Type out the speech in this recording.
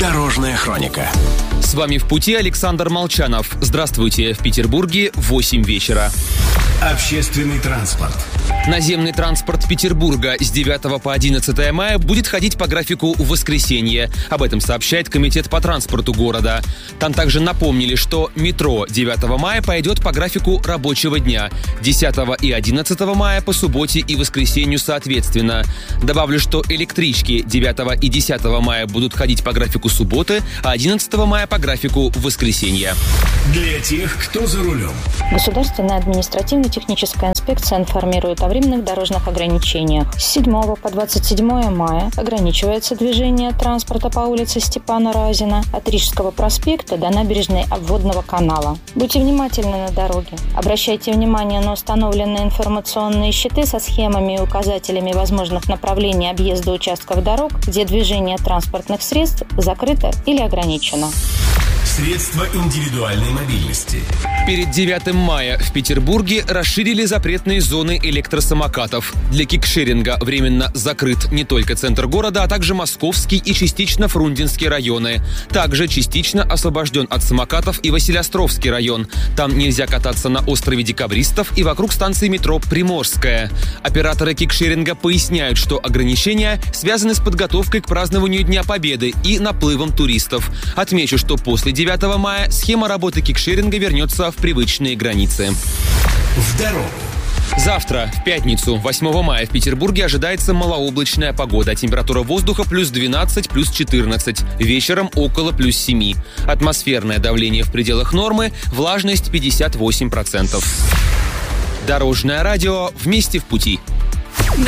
Дорожная хроника. С вами в пути Александр Молчанов. Здравствуйте. В Петербурге 8 вечера. Общественный транспорт. Наземный транспорт Петербурга с 9 по 11 мая будет ходить по графику в воскресенье. Об этом сообщает Комитет по транспорту города. Там также напомнили, что метро 9 мая пойдет по графику рабочего дня, 10 и 11 мая по субботе и воскресенью соответственно. Добавлю, что электрички 9 и 10 мая будут ходить по графику субботы, а 11 мая по графику воскресенья. Для тех, кто за рулем. Государственная административно-техническая инспекция информирует о временных дорожных ограничениях. С 7 по 27 мая ограничивается движение транспорта по улице Степана Разина от Рижского проспекта до набережной Обводного канала. Будьте внимательны на дороге. Обращайте внимание на установленные информационные щиты со схемами и указателями возможных направлений объезда участков дорог, где движение транспортных средств закрыто или ограничено. Средства индивидуальной мобильности. Перед 9 мая в Петербурге расширили запретные зоны электросамокатов. Для кикшеринга временно закрыт не только центр города, а также Московский и частично Фрунзенский районы. Также частично освобожден от самокатов и Василеостровский район. Там нельзя кататься на острове Декабристов и вокруг станции метро Приморская. Операторы кикшеринга поясняют, что ограничения связаны с подготовкой к празднованию Дня Победы и наплывом туристов. Отмечу, что после 9 мая схема работы кикшеринга вернется в привычные границы. В дорогу. Завтра, в пятницу, 8 мая, в Петербурге ожидается малооблачная погода. Температура воздуха плюс 12, плюс 14. Вечером около плюс 7. Атмосферное давление в пределах нормы, влажность 58%. Дорожное радио «Вместе в пути».